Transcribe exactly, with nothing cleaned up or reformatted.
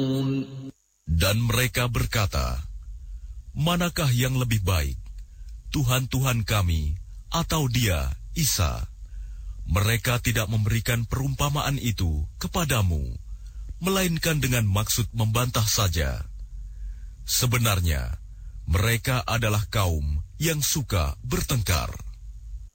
Dan mereka berkata, manakah yang lebih baik, Tuhan-Tuhan kami atau dia, Isa? Mereka tidak memberikan perumpamaan itu kepadamu, melainkan dengan maksud membantah saja. Sebenarnya, mereka adalah kaum yang suka bertengkar.